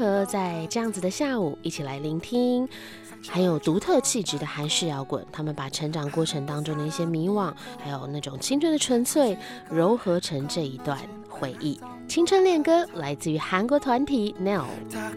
合在这样子的下午一起来聆听很有独特气质的韩式摇滚，他们把成长过程当中的一些迷惘，还有那种青春的纯粹，糅合成这一段回忆。青春恋歌来自于韩国团体 NEO。